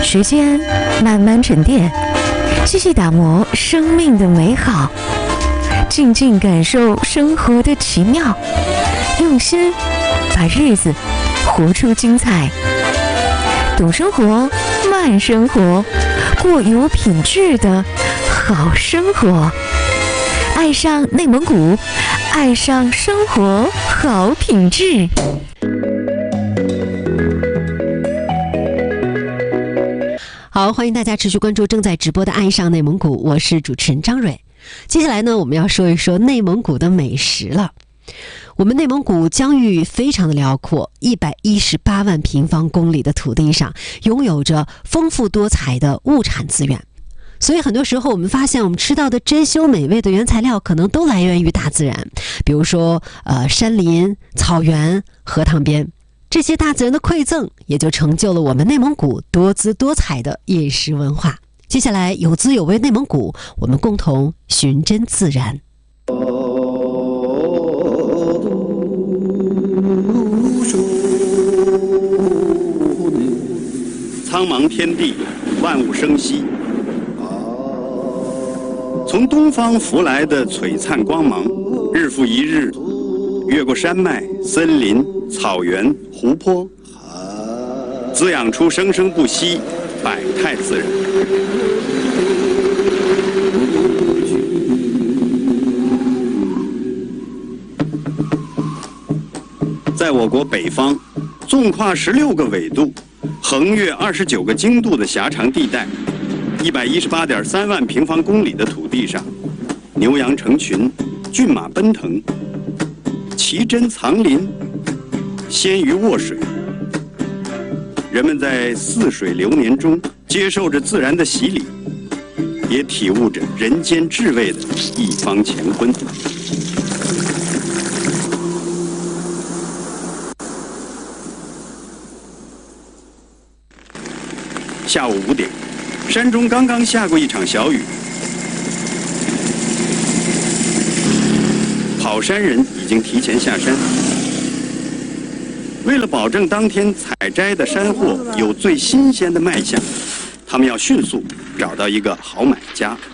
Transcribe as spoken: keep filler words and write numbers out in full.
时间慢慢沉淀，细细打磨生命的美好，静静感受生活的奇妙，用心把日子活出精彩。懂生活，慢生活，过有品质的好生活。爱上内蒙古，爱上生活好品质。 好，欢迎大家持续关注正在直播的《爱上内蒙古》，我是主持人张蕊。接下来呢，我们要说一说内蒙古的美食了。我们内蒙古疆域非常的辽阔，一百一十八万平方公里的土地上，拥有着丰富多彩的物产资源。所以很多时候我们发现，我们吃到的珍馐美味的原材料可能都来源于大自然，比如说呃山林、草原、河塘边。这些大自然的馈赠，也就成就了我们内蒙古多姿多彩的饮食文化。接下来，有滋有味内蒙古，我们共同寻真自然。 苍茫天地，万物生息。从东方拂来的璀璨光芒，日复一日，越过山脉、森林、草原、湖泊，滋养出生生不息、百态自然。在我国北方，纵跨十六个纬度，横越二十九个经度的狭长地带，一百一十八点三万平方公里的土地上，牛羊成群，骏马奔腾，奇珍藏林，鲜鱼卧水。人们在似水流年中接受着自然的洗礼，也体悟着人间至味的一方乾坤。下午五点，山中刚刚下过一场小雨，跑山人已经提前下山。为了保证当天采摘的山货有最新鲜的卖相，他们要迅速找到一个好买家。